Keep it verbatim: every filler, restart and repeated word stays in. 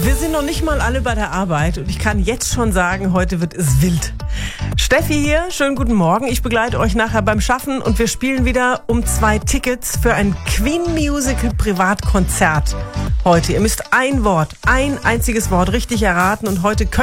Wir sind noch nicht mal alle bei der Arbeit und ich kann jetzt schon sagen, heute wird es wild. Steffi hier, schönen guten Morgen. Ich begleite euch nachher beim Schaffen und wir spielen wieder um zwei Tickets für ein Queen Musical Privatkonzert heute. Ihr müsst ein Wort, ein einziges Wort richtig erraten und heute könnt